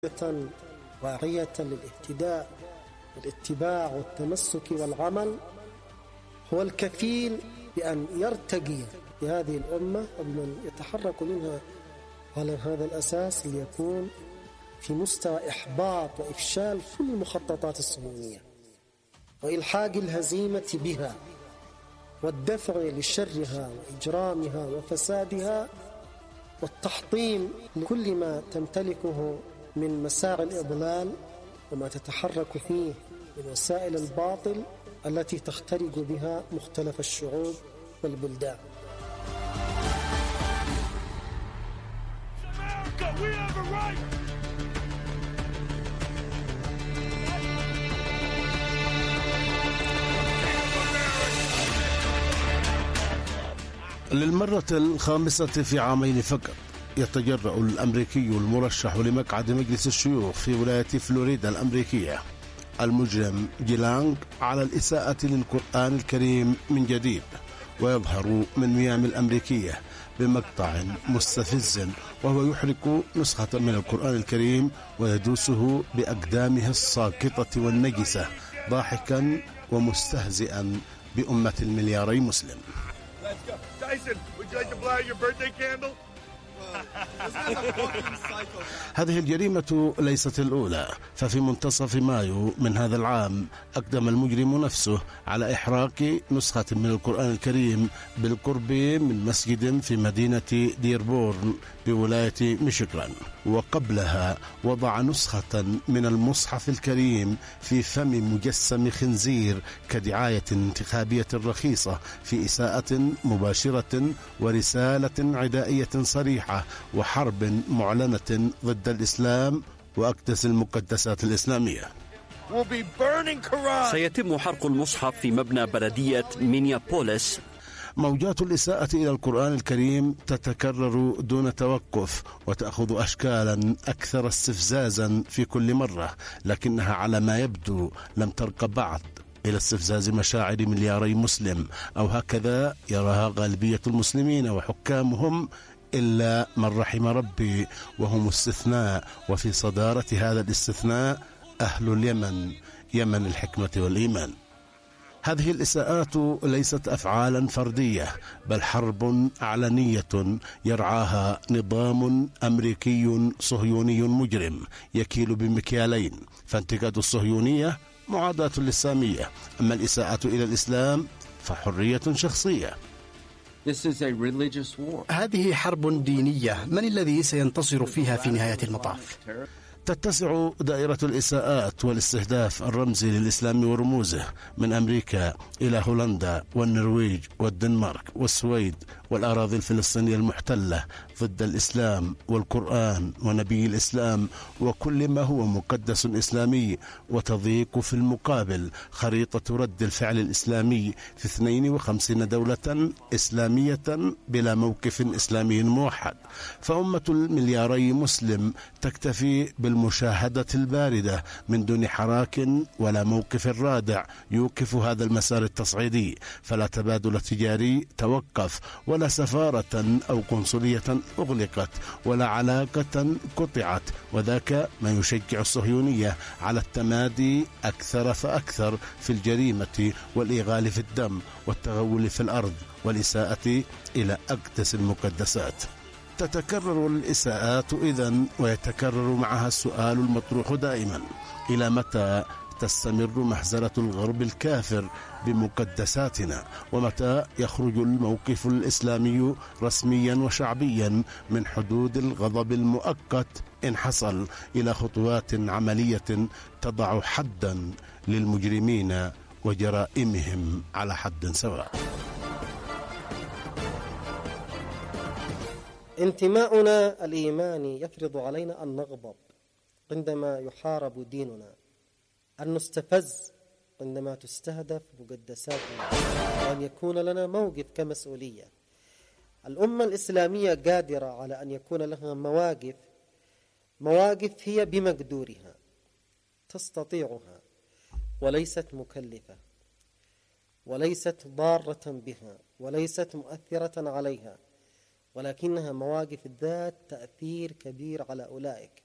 واعية للاهتداء والاتباع والتمسك والعمل هو الكفيل بأن يرتقي بهذه الأمة وبمن يتحرك منها على هذا الأساس ليكون في مستوى إحباط وإفشال كل المخططات الصهيونية وإلحاق الهزيمة بها والدفع لشرها وإجرامها وفسادها والتحطيم لكل ما تمتلكه من مساعي الإضلال وما تتحرك فيه من وسائل الباطل التي تخترق بها مختلف الشعوب والبلدان. للمرة الخامسة في عامين فقط يتجرأ الأمريكي المرشح لمقعد مجلس الشيوخ في ولاية فلوريدا الأمريكية المجرم جيلانغ على الإساءة للقرآن الكريم من جديد، ويظهر من ميامي الأمريكية بمقطع مستفز وهو يحرق نسخة من القرآن الكريم ويدوسه بأقدامه الساقطة والنجسة ضاحكا ومستهزئا بأمة الملياري مسلم. Tyson, would you like to blow out your birthday candle? هذه الجريمة ليست الأولى، ففي منتصف مايو من هذا العام أقدم المجرم نفسه على إحراق نسخة من القرآن الكريم بالقرب من مسجد في مدينة ديربورن بولاية ميشيغان، وقبلها وضع نسخة من المصحف الكريم في فم مجسم خنزير كدعاية انتخابية رخيصة في إساءة مباشرة ورسالة عدائية صريحة وحرب معلنة ضد الإسلام وأقدس المقدسات الإسلامية. سيتم حرق المصحف في مبنى بلدية مينيابوليس. موجات الإساءة إلى القرآن الكريم تتكرر دون توقف وتأخذ أشكالا أكثر استفزازا في كل مرة، لكنها على ما يبدو لم ترق بعد إلى استفزاز مشاعر ملياري مسلم، أو هكذا يراها غالبية المسلمين وحكامهم إلا من رحم ربي، وهم استثناء، وفي صدارة هذا الاستثناء أهل اليمن، يمن الحكمة والإيمان. هذه الإساءات ليست أفعالا فردية، بل حرب علنية يرعاها نظام أمريكي صهيوني مجرم يكيل بمكيالين، فانتقاد الصهيونية معاداة للسامية، أما الإساءة إلى الإسلام فحرية شخصية. هذه حرب دينية، من الذي سينتصر فيها في نهاية المطاف؟ تتسع دائرة الإساءات والاستهداف الرمزي للإسلام ورموزه من أمريكا إلى هولندا والنرويج والدنمارك والسويد والأراضي الفلسطينية المحتلة ضد الإسلام والقرآن ونبي الإسلام وكل ما هو مقدس إسلامي، وتضيق في المقابل خريطة رد الفعل الإسلامي في 52 دولة إسلامية بلا موقف إسلامي موحد. فأمة الملياري مسلم تكتفي بالمشاهدة الباردة من دون حراك ولا موقف رادع يوقف هذا المسار التصعيدي، فلا تبادل تجاري توقف، ولا سفارة أو قنصلية أغلقت، ولا علاقة قطعت، وذاك ما يشجع الصهيونية على التمادي أكثر فأكثر في الجريمة والإغال في الدم والتغول في الأرض والإساءة إلى أقدس المقدسات. تتكرر الإساءات إذن، ويتكرر معها السؤال المطروح دائما: إلى متى تستمر محزرة الغرب الكافر بمقدساتنا؟ ومتى يخرج الموقف الإسلامي رسميا وشعبيا من حدود الغضب المؤقت إن حصل إلى خطوات عملية تضع حدا للمجرمين وجرائمهم على حد سواء؟ انتماؤنا الإيماني يفرض علينا أن نغضب عندما يحارب ديننا، أن نستفز عندما تستهدف مقدساتنا، وأن يكون لنا موقف كمسؤولية. الأمة الإسلامية قادرة على أن يكون لها مواقف هي بمقدورها تستطيعها، وليست مكلفة، وليست ضارة بها، وليست مؤثرة عليها، ولكنها مواقف ذات تأثير كبير على أولئك